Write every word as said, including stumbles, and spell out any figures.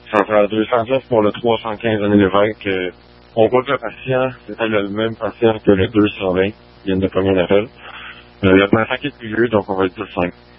Ça fera deux cent dix pour le trois cent quinze années d'évêque. Euh, on voit que le patient, c'était le même patient que le deux cent vingt. Il vient de pogner un appel. Euh, il y a un paquet de plus vieux, donc on va être plus cinq.